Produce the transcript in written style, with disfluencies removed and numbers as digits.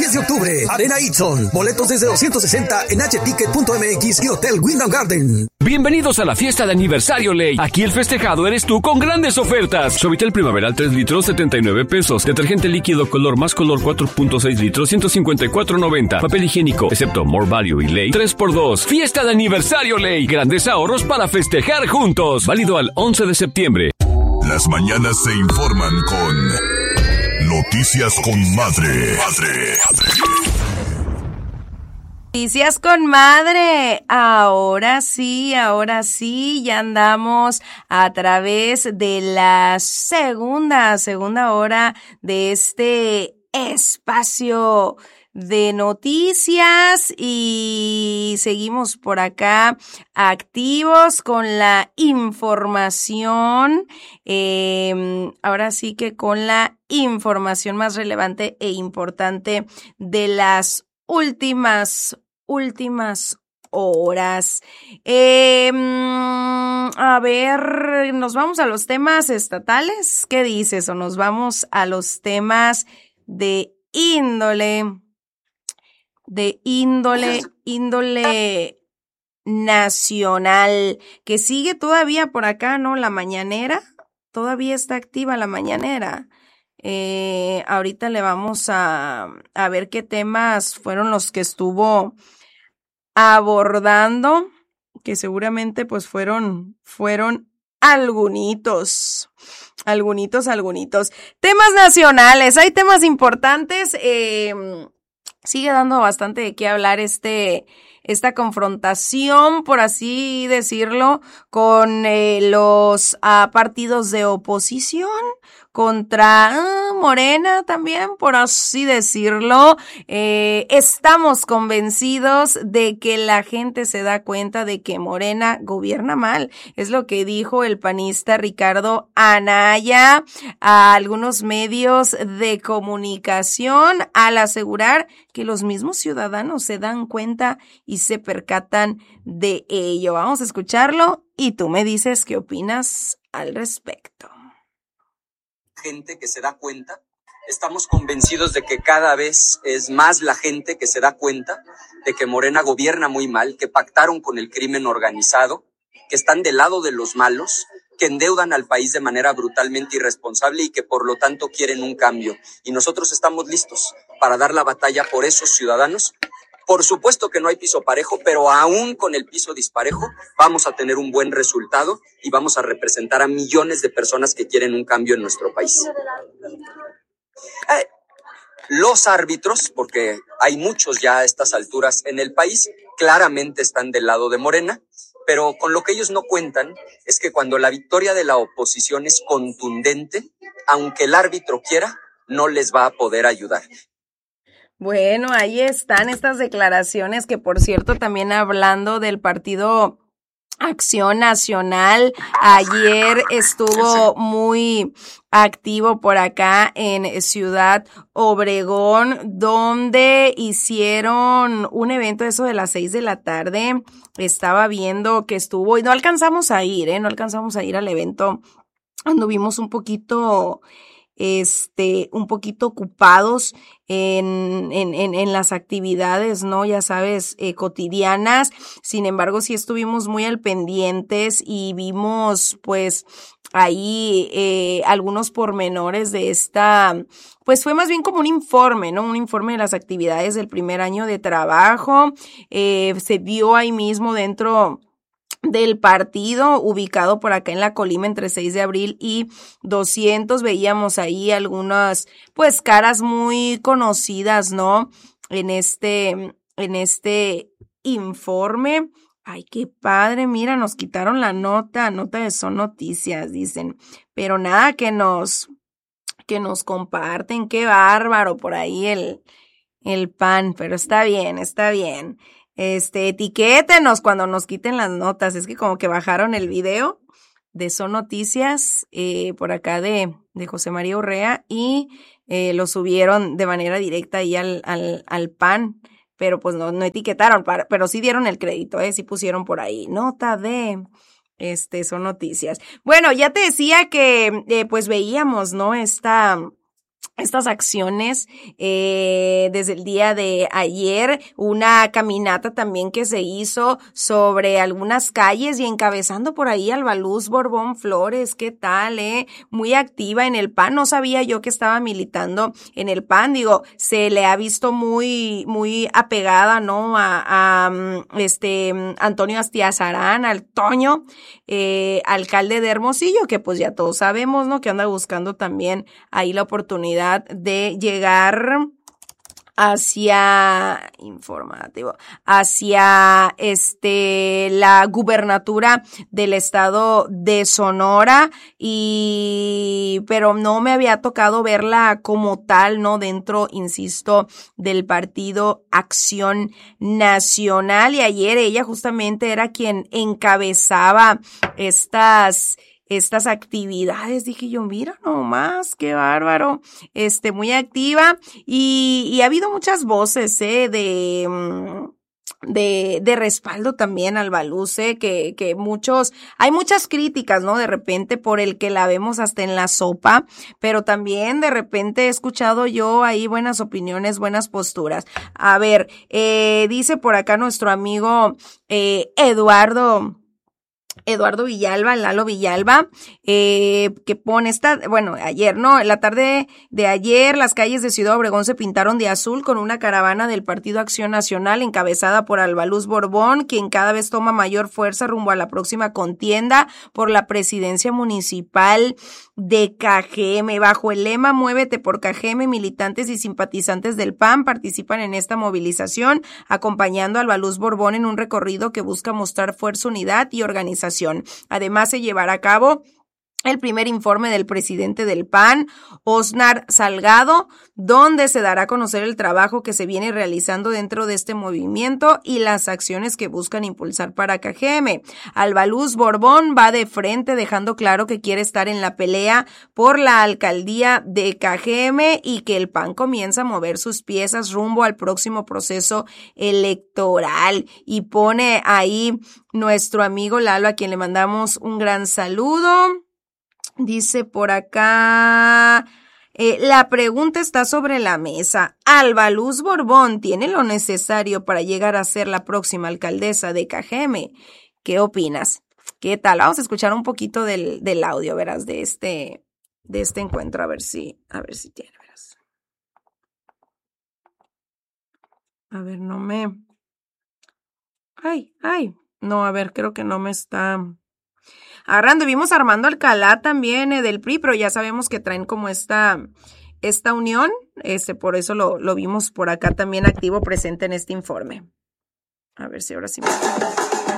10 de octubre, Arena Itzon. Boletos desde 260 en hticket.mx y Hotel Wyndham Garden. Bienvenidos a la fiesta de aniversario Ley. Aquí el festejado eres tú con grandes ofertas. Suavitel Primaveral 3 litros, 79 pesos. Detergente líquido color más color 4.6 litros, 154.90. Papel higiénico, excepto More Value y Ley, 3x2. Fiesta de aniversario Ley. Grandes ahorros para festejar juntos. Válido al 11 de septiembre. Las mañanas se informan con Noticias con Madre. Noticias con Madre. Ahora sí, ya andamos a través de la segunda hora de este espacio de noticias y seguimos por acá activos con la información, ahora sí que con la información más relevante e importante de las últimas horas. A ver, ¿nos vamos a los temas estatales? ¿Qué dices? ¿O nos vamos a los temas de índole nacional, que sigue todavía por acá, ¿no? La mañanera, todavía está activa la mañanera. Ahorita le vamos a ver qué temas fueron los que estuvo abordando, que seguramente pues fueron algunitos. Temas nacionales, hay temas importantes, sigue dando bastante de qué hablar esta confrontación, por así decirlo, con los partidos de oposición contra Morena también, por así decirlo. Estamos convencidos de que la gente se da cuenta de que Morena gobierna mal. Es lo que dijo el panista Ricardo Anaya a algunos medios de comunicación al asegurar que los mismos ciudadanos se dan cuenta y se percatan de ello. Vamos a escucharlo y tú me dices qué opinas al respecto. Gente que se da cuenta, estamos convencidos de que cada vez es más la gente que se da cuenta de que Morena gobierna muy mal, que pactaron con el crimen organizado, que están del lado de los malos, que endeudan al país de manera brutalmente irresponsable y que por lo tanto quieren un cambio. Y nosotros estamos listos para dar la batalla por esos ciudadanos. Por supuesto que no hay piso parejo, pero aún con el piso disparejo vamos a tener un buen resultado y vamos a representar a millones de personas que quieren un cambio en nuestro país. Los árbitros, porque hay muchos ya a estas alturas en el país, claramente están del lado de Morena, pero con lo que ellos no cuentan es que cuando la victoria de la oposición es contundente, aunque el árbitro quiera, no les va a poder ayudar. Bueno, ahí están estas declaraciones que, por cierto, también hablando del partido Acción Nacional, ayer estuvo muy activo por acá en Ciudad Obregón, donde hicieron un evento eso de las 6 de la tarde. Estaba viendo que estuvo, y no alcanzamos a ir al evento. Anduvimos un poquito ocupados en las actividades, ¿no? Ya sabes, cotidianas. Sin embargo, sí estuvimos muy al pendientes y vimos, pues, ahí, algunos pormenores de pues fue más bien como un informe, ¿no? Un informe de las actividades del primer año de trabajo. Se vio ahí mismo dentro del partido, ubicado por acá en la Colima entre 6 de abril y 200, veíamos ahí algunas, pues, caras muy conocidas, ¿no? En este informe. Ay, qué padre, mira, nos quitaron la nota de Son Noticias, dicen, pero nada, que nos comparten, qué bárbaro por ahí el pan, pero está bien. Etiquétenos cuando nos quiten las notas. Es que como que bajaron el video de Son Noticias, por acá de José María Urrea, y lo subieron de manera directa ahí al PAN, pero pues no etiquetaron, pero sí dieron el crédito, sí pusieron por ahí, nota de Son Noticias. Bueno, ya te decía que pues veíamos, ¿no? estas acciones desde el día de ayer, una caminata también que se hizo sobre algunas calles y encabezando por ahí Albaluz Borbón Flores. ¿Qué tal, Muy activa en el PAN. No sabía yo que estaba militando en el PAN. Digo, se le ha visto muy apegada, ¿no? A Antonio Astiazarán, al Toño, alcalde de Hermosillo, que pues ya todos sabemos, ¿no? Que anda buscando también ahí la oportunidad de llegar hacia la gubernatura del estado de Sonora, pero no me había tocado verla como tal, ¿no? Dentro, insisto, del partido Acción Nacional, y ayer ella justamente era quien encabezaba estas actividades. Dije yo, mira nomás, qué bárbaro, muy activa, y ha habido muchas voces, de respaldo también al Baluz, que hay muchas críticas, ¿no? De repente por el que la vemos hasta en la sopa, pero también de repente he escuchado yo ahí buenas opiniones, buenas posturas. A ver, dice por acá nuestro amigo, Eduardo Villalba, Lalo Villalba, que pone ayer, ¿no? En la tarde de ayer, las calles de Ciudad Obregón se pintaron de azul con una caravana del Partido Acción Nacional encabezada por Albaluz Borbón, quien cada vez toma mayor fuerza rumbo a la próxima contienda por la presidencia municipal de Cajeme. Bajo el lema Muévete por Cajeme, militantes y simpatizantes del PAN participan en esta movilización, acompañando a Albaluz Borbón en un recorrido que busca mostrar fuerza, unidad y organización. Además, se llevará a cabo el primer informe del presidente del PAN, Osnar Salgado, donde se dará a conocer el trabajo que se viene realizando dentro de este movimiento y las acciones que buscan impulsar para Cajeme. Albaluz Borbón va de frente, dejando claro que quiere estar en la pelea por la alcaldía de Cajeme y que el PAN comienza a mover sus piezas rumbo al próximo proceso electoral. Y pone ahí nuestro amigo Lalo, a quien le mandamos un gran saludo. Dice por acá, la pregunta está sobre la mesa. ¿Albaluz Borbón tiene lo necesario para llegar a ser la próxima alcaldesa de Cajeme? ¿Qué opinas? ¿Qué tal? Vamos a escuchar un poquito del audio, verás, de este encuentro, a ver si tiene, verás. A ver, no, a ver, creo que no me está agarrando. Vimos a Armando Alcalá también, del PRI, pero ya sabemos que traen como esta unión, por eso lo vimos por acá también activo, presente en este informe. A ver si ahora sí me